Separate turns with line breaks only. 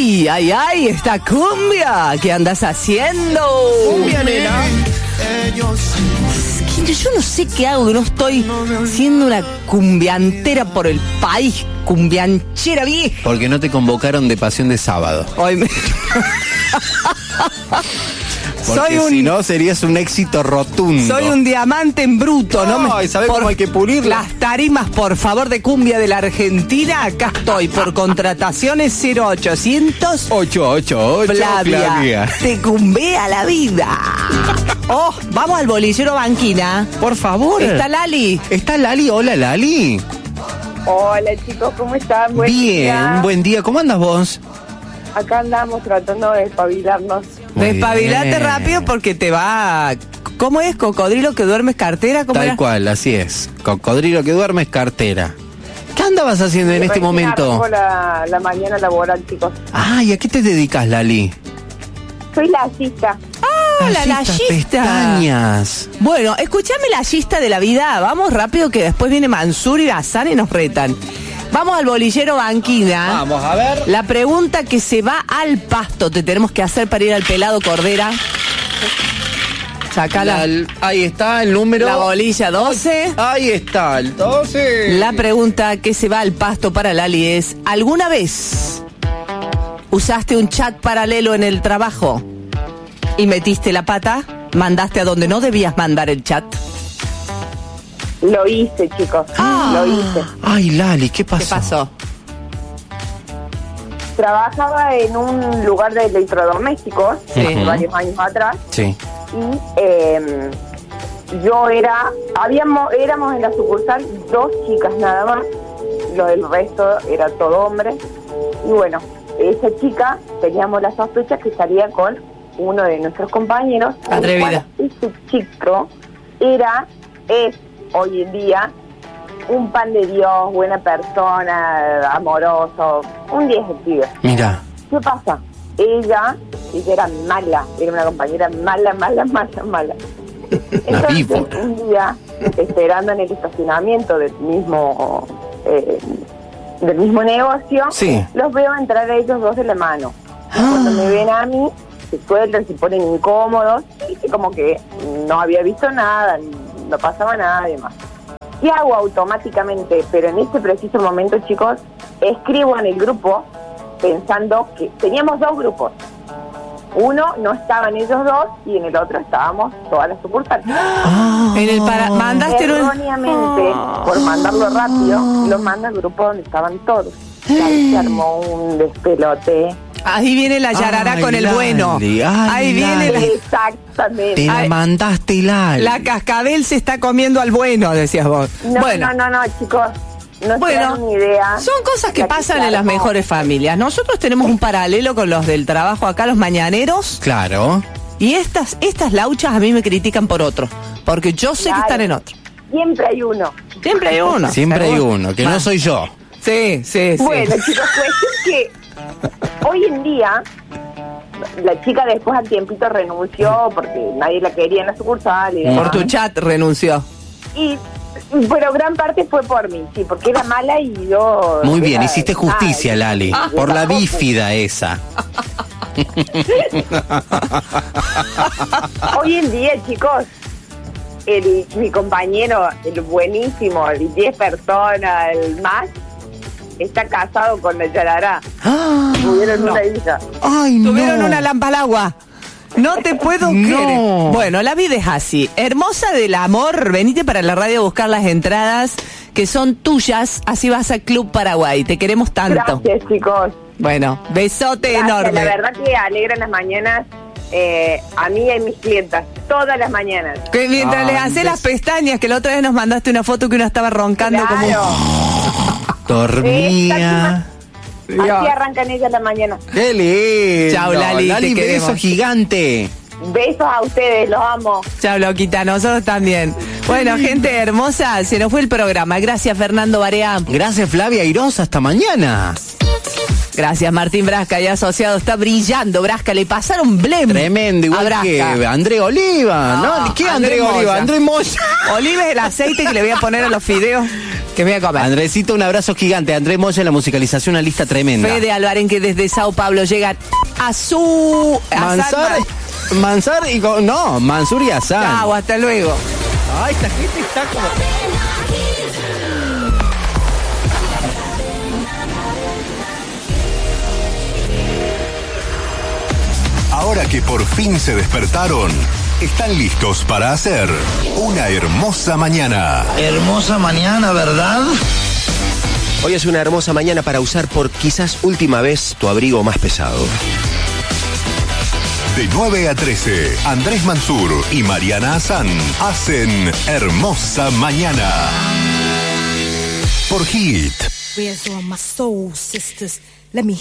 Ay, esta cumbia. ¿Qué andas haciendo?
Cumbia, nena.
Yo no sé qué hago, que no estoy siendo una cumbiantera por el país, cumbianchera vieja.
Porque no te convocaron de Pasión de Sábado.
Hoy me...
Porque si no, serías un éxito rotundo.
Soy un diamante en bruto, ¿no?
¿Y sabés cómo hay que pulirla?
Las tarimas, por favor, de cumbia de la Argentina, acá estoy, por contrataciones 0800
888
Flavia. Te cumbea la vida. Oh, vamos al bolillero Banquina.
Por favor.
¿Está Lali?
¿Está Lali? Hola, Lali.
Hola chicos, ¿cómo están?
Buen día. ¿Cómo andas vos?
Acá andamos tratando de espabilarnos.
Despabilate rápido porque te va... ¿Cómo es? ¿Cocodrilo que duermes cartera? ¿Cómo
Tal
era?
cual, así es. Cocodrilo que duermes cartera. ¿Qué andabas haciendo en este momento?
La mañana laboral, chicos.
¿Y a qué te dedicas, Lali?
Soy lasista.
La layista.
Pestañas.
Bueno, escúchame la layista de la vida. Vamos rápido que después viene Mansur y Hassan y nos retan. Vamos al bolillero Banquina.
Vamos a ver.
La pregunta que se va al pasto te tenemos que hacer para ir al pelado Cordera. Sacala.
Ahí está el número.
La bolilla 12.
Ahí está, el 12.
La pregunta que se va al pasto para Lali es: ¿alguna vez usaste un chat paralelo en el trabajo y metiste la pata? ¿Mandaste a donde no debías mandar el chat?
Lo hice, chicos. Lo hice.
Ay, Lali, ¿qué pasó?
¿Qué pasó?
Trabajaba en un lugar de electrodomésticos
Sí.
varios años atrás.
Sí.
Y éramos en la sucursal 2 chicas nada más. Lo del resto era todo hombre. Y bueno, esa chica teníamos la sospecha que estaría con uno de nuestros compañeros.
Atrevida.
Ese chico es hoy en día un pan de Dios, buena persona, amoroso, un 10 de pibe.
Mira.
¿Qué pasa? Ella era mala, era una compañera mala. Entonces, un día, esperando en el estacionamiento del mismo negocio,
sí,
los veo entrar a ellos dos de la mano. Cuando me ven a mí, se sueltan, se ponen incómodos, y como que no había visto nada, no pasaba nada y demás. ¿Qué hago automáticamente? Pero en este preciso momento, chicos, escribo en el grupo pensando que teníamos 2 grupos. Uno no estaban ellos dos y en el otro estábamos todas las sucursales.
Mandaste
erróneamente, por mandarlo rápido, lo manda al grupo donde estaban todos. Ahí se armó un despelote.
Ahí viene la yarará con el
Lali,
bueno. Ahí viene la...
Exactamente.
Te la mandaste, Lali.
La cascabel se está comiendo al bueno, decías vos.
No, chicos. No se dan ni idea.
Son cosas que pasan en las mejores familias. Nosotros tenemos un paralelo con los del trabajo acá, los mañaneros.
Claro.
Y estas lauchas a mí me critican por otro. Porque yo sé que están en otro.
Siempre hay uno.
Siempre hay uno.
Siempre hay uno, que no soy yo.
Sí.
Bueno, chicos, pues es que hoy en día la chica después al tiempito renunció porque nadie la quería en la sucursal. Y
por tu chat renunció.
Pero gran parte fue por mí, sí, porque era mala y yo...
Muy bien, hiciste justicia, Lali. Por la bífida esa.
Hoy en día, chicos, mi compañero, el buenísimo, el 10 personas, el más, está casado con la yarará. Tuvieron una hija.
Ay, no.
Tuvieron una lámpara al agua. No te puedo creer. Bueno, la vida es así. Hermosa del amor, venite para la radio a buscar las entradas que son tuyas, así vas a Club Paraguay. Te queremos tanto.
Gracias, chicos.
Bueno, besote enorme.
La verdad que alegran las mañanas a mí y a mis clientas, todas las mañanas.
Que mientras les haces las pestañas, que la otra vez nos mandaste una foto que uno estaba roncando como...
Dormía.
Así arrancan ellas la mañana.
¡Qué lindo!
Chau, Lali,
Lali,
te
beso
queremos.
gigante.
Besos a ustedes, los amo.
Chau, loquita, nosotros también. Bueno, gente hermosa, se nos fue el programa. Gracias, Fernando Barea.
Gracias, Flavia Irosa. Hasta mañana.
Gracias, Martín Brasca y asociado. Está brillando, Brasca. Le pasaron blem.
Tremendo, igual que André Oliva. ¿No? ¿Qué André Oliva? André Moya.
Oliva es el aceite que le voy a poner a los fideos. Que voy a comer.
Andresito, un abrazo gigante. Andrés Moya en la musicalización, una lista tremenda.
Fede Alvarenque desde Sao Paulo llega a su...
Mansur y Hassan.
Chau, hasta luego.
Ay, esta gente está como...
Ahora que por fin se despertaron, están listos para hacer una hermosa mañana.
Hermosa mañana, ¿verdad?
Hoy es una hermosa mañana para usar por quizás última vez tu abrigo más pesado.
De 9 a 13, Andrés Mansur y Mariana Hassan hacen Hermosa Mañana. Por Hit.
Where's all my soul sisters? Let me